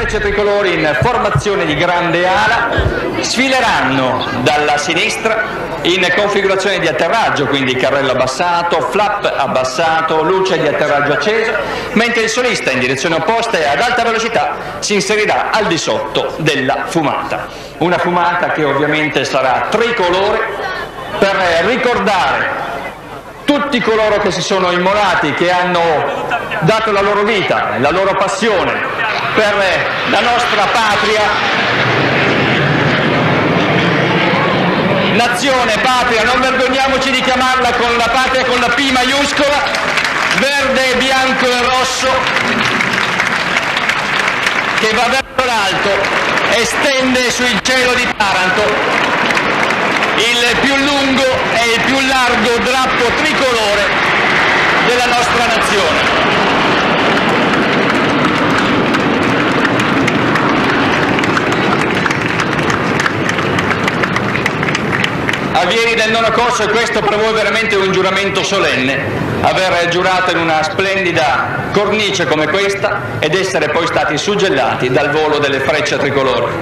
frecce tricolori in formazione di grande ala sfileranno dalla sinistra in configurazione di atterraggio, quindi carrello abbassato, flap abbassato, luce di atterraggio acceso, mentre il solista in direzione opposta e ad alta velocità si inserirà al di sotto della fumata. Una fumata che ovviamente sarà tricolore per ricordare tutti coloro che si sono immolati, che hanno dato la loro vita, la loro passione per la nostra patria. Nazione, patria, non vergogniamoci di chiamarla con la patria con la P maiuscola, verde, bianco e rosso, che va verso l'alto e stende sul cielo di Taranto il più lungo e il più largo drappo tricolore della nostra nazione. Allievi del nono corso, e questo per voi veramente un giuramento solenne, aver giurato in una splendida cornice come questa ed essere poi stati suggellati dal volo delle frecce tricolori.